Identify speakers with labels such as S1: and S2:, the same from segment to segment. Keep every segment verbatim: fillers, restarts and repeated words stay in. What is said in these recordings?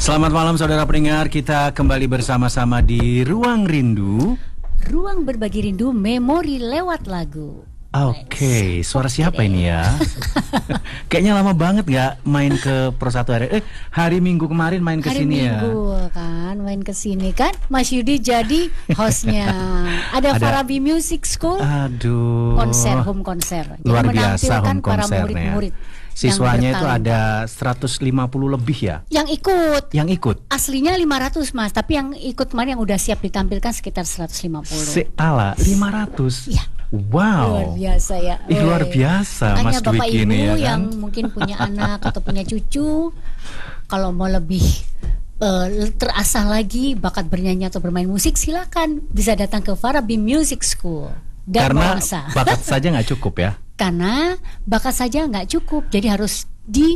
S1: Selamat malam saudara pendengar, kita kembali bersama-sama di Ruang Rindu.
S2: Ruang berbagi rindu, memori lewat lagu.
S1: Oke, okay. Suara siapa ini ya? Kayaknya lama banget gak main ke Pro satu hari. Eh, hari Minggu kemarin main ke sini ya.
S2: Hari Minggu kan, main ke sini kan. Mas Yudi jadi hostnya. Ada, Ada Farabi Music School.
S1: Aduh.
S2: Konser, home konser.
S1: Luar biasa home
S2: para
S1: konsernya.
S2: murid-murid.
S1: Siswanya itu ada seratus lima puluh lebih ya?
S2: Yang ikut.
S1: Yang ikut?
S2: Aslinya lima ratus mas, tapi yang ikut kemarin yang udah siap ditampilkan sekitar seratus lima puluh.
S1: Seala lima ratus?
S2: Iya.
S1: Wow.
S2: Luar biasa ya.
S1: Ih, luar biasa Mas
S2: Bapak
S1: Dwiki
S2: Ibu
S1: ini ya kan?
S2: Yang mungkin punya anak atau punya cucu, kalau mau lebih uh, terasah lagi bakat bernyanyi atau bermain musik, silakan bisa datang ke Farabi Music School. Dan
S1: karena
S2: Mawasa.
S1: Bakat saja nggak cukup ya?
S2: Karena bakat saja nggak cukup, jadi harus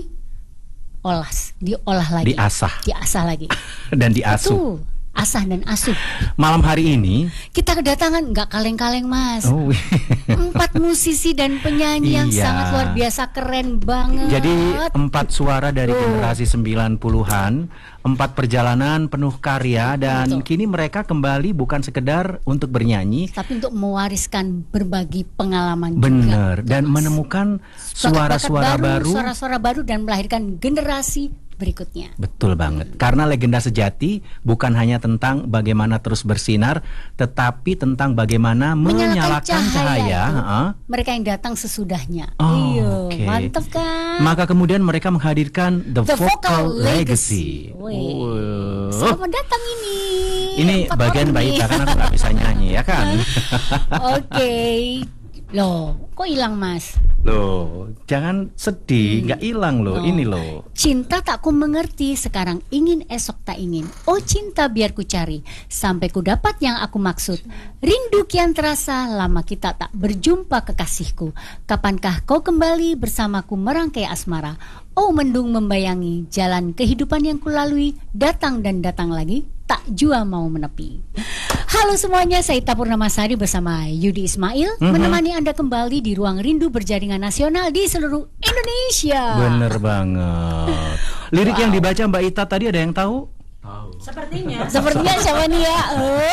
S2: diolah, diolah lagi,
S1: diasah,
S2: diasah lagi,
S1: dan diasuh.
S2: Betul. Asah dan asuh.
S1: Malam hari ini
S2: kita kedatangan nggak kaleng-kaleng mas,
S1: oh.
S2: empat musisi dan penyanyi yang
S1: iya.
S2: sangat luar biasa, keren banget.
S1: Jadi empat suara dari oh. generasi sembilan puluhan, empat perjalanan penuh karya, dan Betul. Kini mereka kembali bukan sekedar untuk bernyanyi,
S2: tapi untuk mewariskan berbagi pengalaman.
S1: Bener,
S2: juga,
S1: dan mas. menemukan suara-suara baru,
S2: suara-suara baru, baru dan melahirkan generasi berikutnya.
S1: Betul banget. Karena legenda sejati bukan hanya tentang bagaimana terus bersinar, tetapi tentang bagaimana menyalakan, menyalakan cahaya, cahaya
S2: mereka yang datang sesudahnya.
S1: Oh,
S2: Iyo,
S1: okay.
S2: mantap kan?
S1: Maka kemudian mereka menghadirkan The, The Vocal, Vocal Legacy.
S2: Wow. Selamat datang ini.
S1: Ini bagian baik kan aku nggak bisa nyanyi ya kan?
S2: Oke. Okay. Loh, kok hilang mas?
S1: Loh, jangan sedih, nggak hmm. hilang loh, oh. Ini loh.
S2: Cinta tak ku mengerti, sekarang ingin esok tak ingin. Oh cinta biar ku cari, sampai ku dapat yang aku maksud. Rindu kian terasa, lama kita tak berjumpa kekasihku. Kapankah kau kembali bersamaku merangkai asmara? Oh mendung membayangi, jalan kehidupan yang kulalui, datang dan datang lagi, tak jua mau menepi. Halo semuanya, saya Ita Purnamasari bersama Yudi Ismail mm-hmm. menemani Anda kembali di Ruang Rindu Berjaringan Nasional di seluruh Indonesia.
S1: Bener banget. Lirik wow. yang dibaca Mbak Ita tadi ada yang tahu?
S3: Tahu.
S2: Sepertinya. Sepertinya siapa nih ya?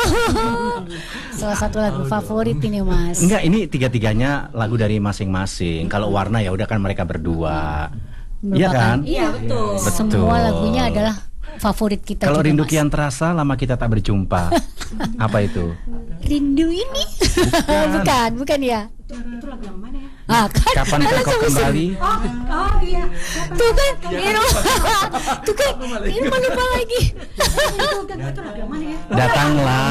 S2: Oh. Salah satu lagu favorit ini mas.
S1: Enggak, ini tiga-tiganya lagu dari masing-masing. Kalau warna ya udah kan mereka berdua. Iya kan?
S2: Iya betul. betul. Semua lagunya adalah favorit kita.
S1: Kalau rindu
S2: mas.
S1: kian terasa, lama kita tak berjumpa. Apa itu?
S2: Rindu ini? Bukan, bukan, bukan ya?
S3: Itu, itu lagu yang mana ya?
S1: Ah, kan? Kapan kau kembali?
S3: Oh, oh iya.
S2: Tuh kan, ini tuh kan, ini lupa lagi.
S3: Itu, itu lagu yang mana ya?
S1: Datanglah.